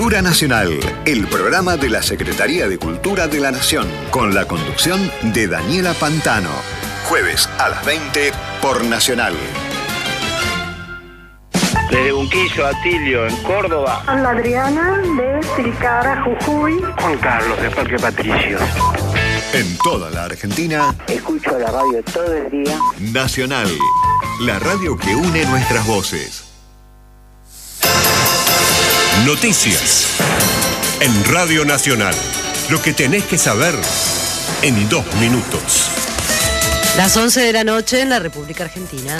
Cultura Nacional, el programa de la Secretaría de Cultura de la Nación, con la conducción de Daniela Pantano. Jueves a las 20 por Nacional. Desde Unquillo, Atilio, en Córdoba. Ana Adriana, de Tilcara, Jujuy. Juan Carlos, de Parque Patricios. En toda la Argentina. Escucho la radio todo el día. Nacional, la radio que une nuestras voces. Noticias. En Radio Nacional. Lo que tenés que saber en 2 minutos. Las 11 de la noche en la República Argentina.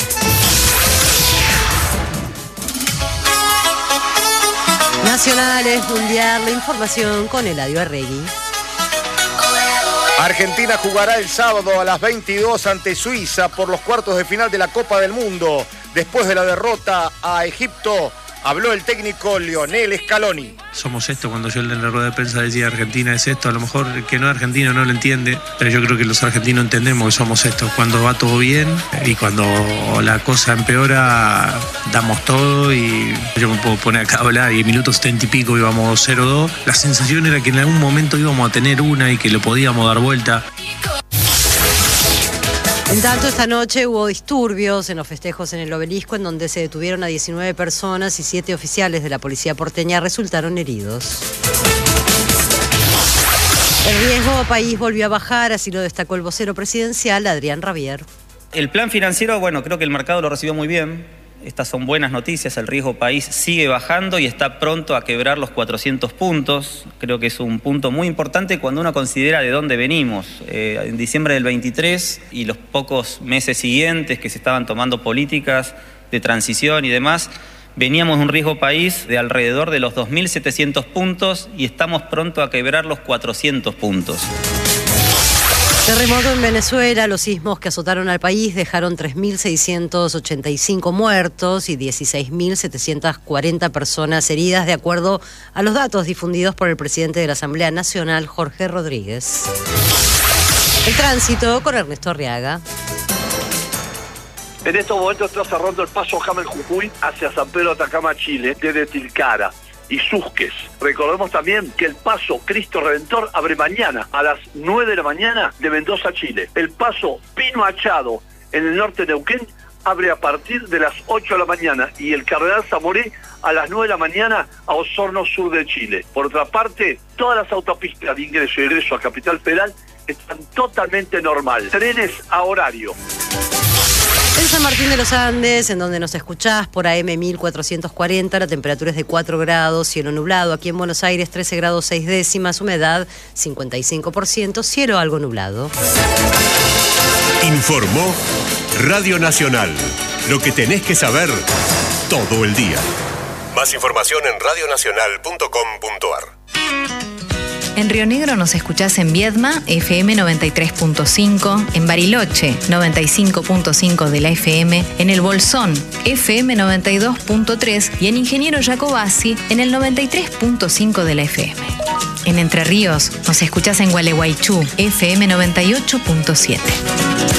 Nacionales, mundial, la información con Eladio Arregui. Argentina jugará el sábado a las 22 ante Suiza por los cuartos de final de la Copa del Mundo. Después de la derrota a Egipto, habló el técnico Lionel Scaloni. Somos esto, cuando yo en la rueda de prensa decía Argentina es esto, a lo mejor el que no es argentino no lo entiende, pero yo creo que los argentinos entendemos que somos esto. Cuando va todo bien y cuando la cosa empeora, damos todo y yo me puedo poner acá a hablar y en minutos 70 y pico íbamos 0-2. La sensación era que en algún momento íbamos a tener una y que lo podíamos dar vuelta. En tanto, esta noche hubo disturbios en los festejos en el Obelisco, en donde se detuvieron a 19 personas y 7 oficiales de la policía porteña resultaron heridos. El riesgo país volvió a bajar, así lo destacó el vocero presidencial, Adrián Rabier. El plan financiero, bueno, creo que el mercado lo recibió muy bien. Estas son buenas noticias, el riesgo país sigue bajando y está pronto a quebrar los 400 puntos. Creo que es un punto muy importante cuando uno considera de dónde venimos. En diciembre del 23 y los pocos meses siguientes que se estaban tomando políticas de transición y demás, veníamos de un riesgo país de alrededor de los 2.700 puntos y estamos pronto a quebrar los 400 puntos. Terremoto en Venezuela. Los sismos que azotaron al país dejaron 3.685 muertos y 16.740 personas heridas, de acuerdo a los datos difundidos por el presidente de la Asamblea Nacional, Jorge Rodríguez. El tránsito con Ernesto Arriaga. En estos momentos está cerrando el paso Jamel Jujuy hacia San Pedro Atacama, Chile, desde Tilcara y Susques. Recordemos también que el paso Cristo Redentor abre mañana a las 9 de la mañana de Mendoza, Chile. El paso Pino Achado en el norte de Neuquén abre a partir de las 8 de la mañana y el Cardenal Zamoré a las 9 de la mañana a Osorno, sur de Chile. Por otra parte, todas las autopistas de ingreso y egreso a Capital Federal están totalmente normal. Trenes a horario. En San Martín de los Andes, en donde nos escuchás por AM 1440, la temperatura es de 4 grados, cielo nublado. Aquí en Buenos Aires, 13 grados 6 décimas, humedad 55%, cielo algo nublado. Informó Radio Nacional. Lo que tenés que saber todo el día. Más información en radionacional.com.ar. En Río Negro nos escuchás en Viedma, FM 93.5, en Bariloche, 95.5 de la FM, en El Bolsón, FM 92.3 y en Ingeniero Jacobasi, en el 93.5 de la FM. En Entre Ríos nos escuchás en Gualeguaychú, FM 98.7.